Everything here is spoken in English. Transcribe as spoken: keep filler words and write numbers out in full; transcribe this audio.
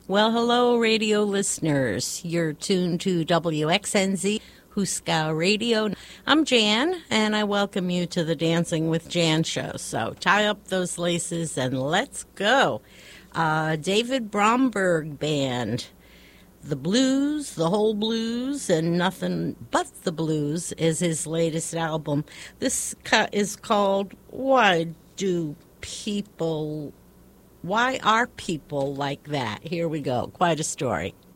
Well, hello, radio listeners. You're tuned to W X N Z, Huskow Radio. I'm Jan, and I welcome you to the Dancing with Jan show. So tie up those laces and let's go. Uh, David Bromberg Band. The Blues, the Whole Blues, and Nothing But the Blues is his latest album. This cut is called Why Do People... Why are people like that? Here we go. Quite a story.